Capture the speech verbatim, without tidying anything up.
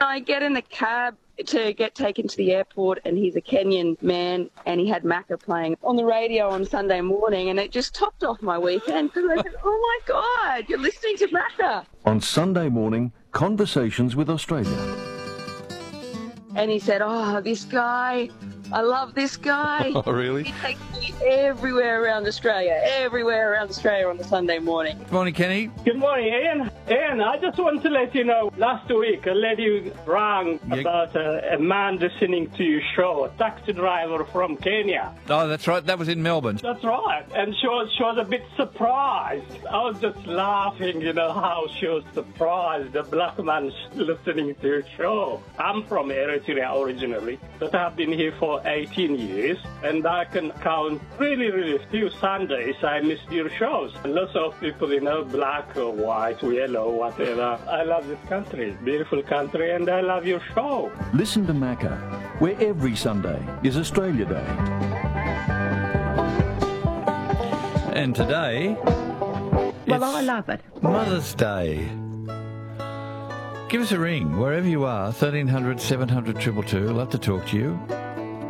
I get in the cab to get taken to the airport, and he's a Kenyan man, and he had Macca playing on the radio on Sunday morning, and it just topped off my weekend because I said, oh my God, you're listening to Macca. On Sunday morning, Conversations with Australia. And he said, oh, this guy, I love this guy. Oh, really? He takes me everywhere around Australia, everywhere around Australia on the Sunday morning. Good morning, Kenny. Good morning, Ian. Ian, I just want to let you know, last week a lady rang Yeah. about a, a man listening to your show, a taxi driver from Kenya. Oh, that's right. That was in Melbourne. That's right. And she was, she was a bit surprised. I was just laughing, you know, how she was surprised, the black man listening to your show. I'm from Eritrea originally, but I've been here for eighteen years, and I can count really, really few Sundays I missed your shows. Lots of people, you know, black or white, yellow, whatever. I love this country, beautiful country, and I love your show. Listen to Macca, where every Sunday is Australia Day. And today, Well, it's I love it. Mother's Day. Give us a ring, wherever you are, thirteen hundred, seven hundred, two two two. Love to talk to you.